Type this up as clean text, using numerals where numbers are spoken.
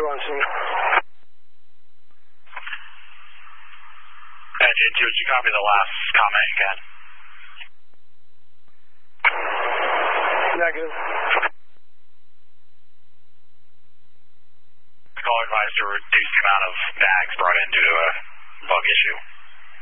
on scene. Engine 2, did you copy the last comment again? Negative. Call advised to reduce the amount of bags brought in due to a bug issue.